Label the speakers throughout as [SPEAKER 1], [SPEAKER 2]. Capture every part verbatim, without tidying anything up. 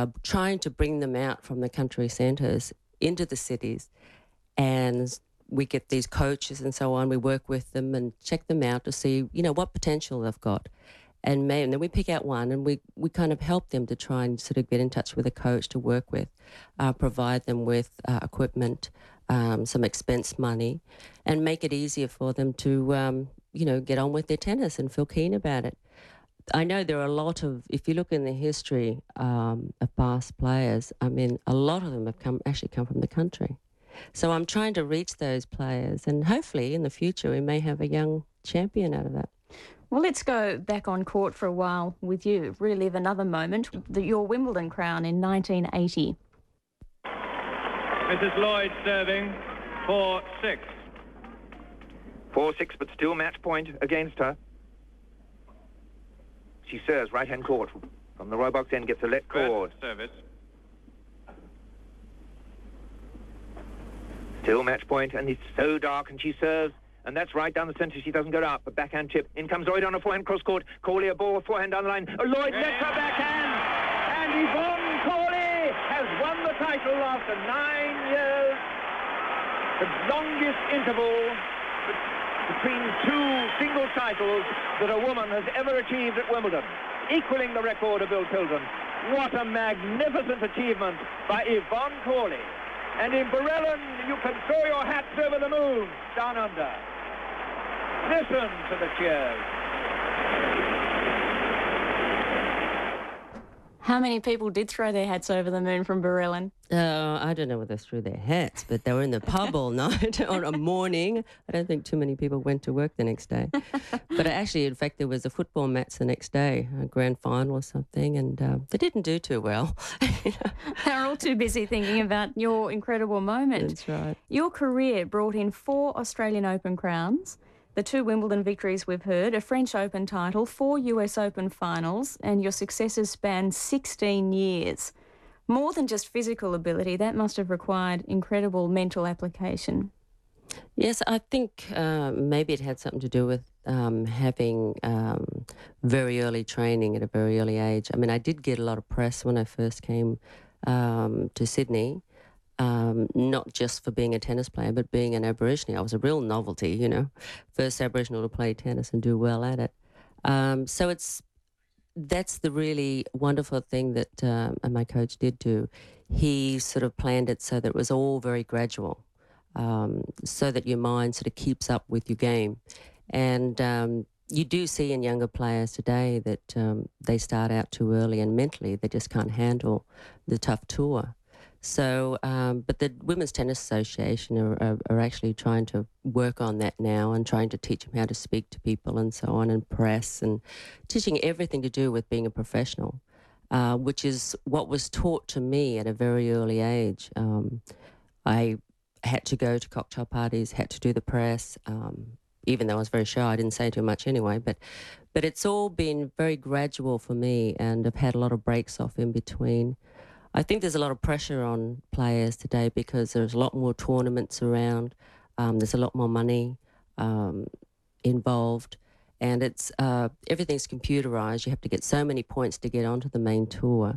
[SPEAKER 1] uh, trying to bring them out from the country centres into the cities, and we get these coaches and so on. We work with them and check them out to see, you know, what potential they've got. And, may, and then we pick out one and we, we kind of help them to try and sort of get in touch with a coach to work with, uh, provide them with uh, equipment, um, some expense money, and make it easier for them to, um, you know, get on with their tennis and feel keen about it. I know there are a lot of, if you look in the history um, of past players, I mean, a lot of them have come actually come from the country. So I'm trying to reach those players, and hopefully in the future we may have a young champion out of that.
[SPEAKER 2] Well, let's go back on court for a while with you, relive another moment, the, your Wimbledon crown in nineteen eighty.
[SPEAKER 3] Missus Lloyd serving four six.
[SPEAKER 4] four six, but still match point against her. She serves right-hand court. From the Roebuck end, gets a let cord.
[SPEAKER 3] Service.
[SPEAKER 4] Still match point, and it's so dark, and she serves. And that's right down the centre. She doesn't go up. A backhand chip. In comes Lloyd on a forehand cross-court. Corley a ball, forehand down the line. Oh, Lloyd lets her backhand. And Yvonne Corley has won the title after nine years. The longest interval between two single titles that a woman has ever achieved at Wimbledon, equaling the record of Bill Tilden. What a magnificent achievement by Yvonne Corley. And in Borelon, you can throw your hats over the moon down under. Listen to the cheers.
[SPEAKER 2] How many people did throw their hats over the moon from Borelon?
[SPEAKER 1] Uh, I don't know whether they threw their hats, but they were in the pub all night on a morning. I don't think too many people went to work the next day. But actually, in fact, there was a football match the next day, a grand final or something, and uh, they didn't do too well. You know?
[SPEAKER 2] They're all too busy thinking about your incredible moment.
[SPEAKER 1] That's right.
[SPEAKER 2] Your career brought in four Australian Open crowns, the two Wimbledon victories we've heard, a French Open title, four U S Open finals, and your successes span sixteen years. More than just physical ability, that must have required incredible mental application.
[SPEAKER 1] Yes, I think uh, maybe it had something to do with um, having um, very early training at a very early age. I mean, I did get a lot of press when I first came um, to Sydney. Um, not just for being a tennis player, but being an Aborigine. I was a real novelty, you know, first Aboriginal to play tennis and do well at it. Um, so it's that's the really wonderful thing that um, and my coach did do. He sort of planned it so that it was all very gradual, um, so that your mind sort of keeps up with your game. And um, you do see in younger players today that um, they start out too early and mentally they just can't handle the tough tour. So, um, but the Women's Tennis Association are, are, are actually trying to work on that now and trying to teach them how to speak to people and so on, and press, and teaching everything to do with being a professional, uh, which is what was taught to me at a very early age. Um, I had to go to cocktail parties, had to do the press, um, even though I was very shy. I didn't say too much anyway, but but it's all been very gradual for me, and I've had a lot of breaks off in between. I think there's a lot of pressure on players today because there's a lot more tournaments around. Um, there's a lot more money um, involved, and it's uh, everything's computerized. You have to get so many points to get onto the main tour,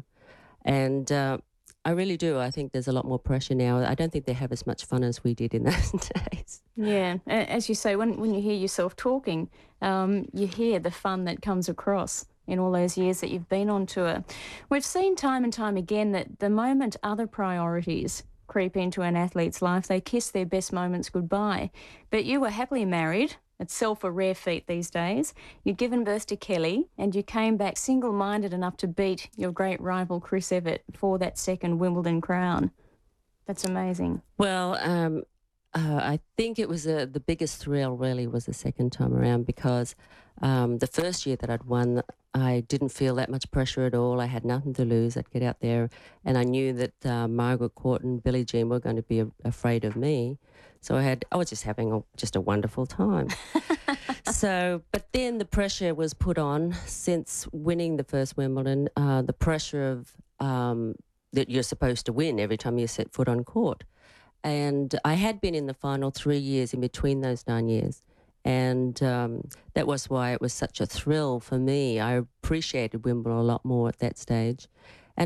[SPEAKER 1] and uh, I really do. I think there's a lot more pressure now. I don't think they have as much fun as we did in those days.
[SPEAKER 2] Yeah, as you say, when when you hear yourself talking, um, you hear the fun that comes across in all those years that you've been on tour. We've seen time and time again that the moment other priorities creep into an athlete's life, they kiss their best moments goodbye. But you were happily married, itself a rare feat these days. You'd given birth to Kelly, and you came back single-minded enough to beat your great rival Chris Evert for that second Wimbledon crown. That's amazing.
[SPEAKER 1] Well, um, uh, I think it was a, the biggest thrill really was the second time around, because um, the first year that I'd won, I didn't feel that much pressure at all. I had nothing to lose. I'd get out there, and I knew that uh, Margaret Court and Billie Jean were going to be a, afraid of me. So I had, I was just having a, just a wonderful time. So, but then the pressure was put on since winning the first Wimbledon, uh, the pressure of um, that you're supposed to win every time you set foot on court. And I had been in the final three years in between those nine years. And um, that was why it was such a thrill for me. I appreciated Wimbledon a lot more at that stage.